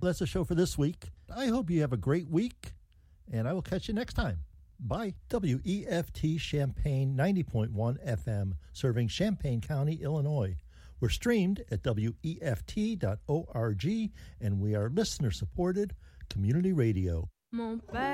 That's the show for this week. I hope you have a great week, and I will catch you next time. Bye. WEFT Champaign 90.1 FM, serving Champaign County, Illinois. We're streamed at WEFT.org, and we are listener-supported community radio.